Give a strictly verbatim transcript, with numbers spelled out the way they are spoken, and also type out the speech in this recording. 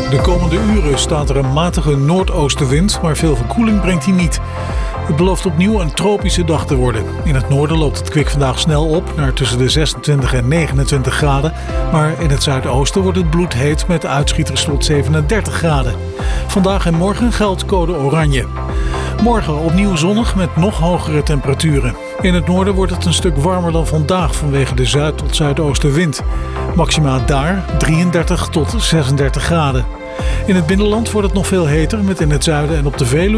De komende uren staat er een matige noordoostenwind, maar veel verkoeling brengt hij niet. Het belooft opnieuw een tropische dag te worden. In het noorden loopt het kwik vandaag snel op naar tussen de zesentwintig en negenentwintig graden. Maar in het zuidoosten wordt het bloedheet met uitschieters tot zevenendertig graden. Vandaag en morgen geldt code oranje. Morgen opnieuw zonnig met nog hogere temperaturen. In het noorden wordt het een stuk warmer dan vandaag vanwege de zuid- tot zuidoostenwind. Maxima daar drieëndertig tot zesendertig graden. In het binnenland wordt het nog veel heter met in het zuiden en op de Veluwe